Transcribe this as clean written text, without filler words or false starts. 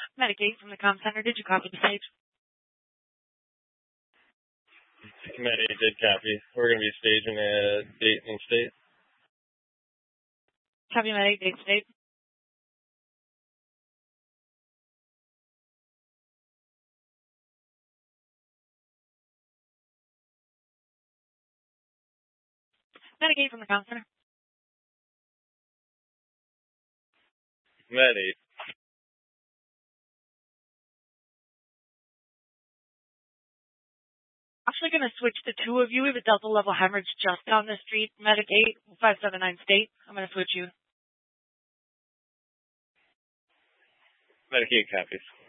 Medicaid from the comm center. Did you copy the stage? Med-8 did copy. We're going to be staging at date and state. Copy Med-8, date, state. Med-8 from the comm center. Med-8. Actually going to switch the two of you. We have a Delta level hemorrhage just down the street. Medicaid, 579 state. I'm going to switch you. Medicaid copies.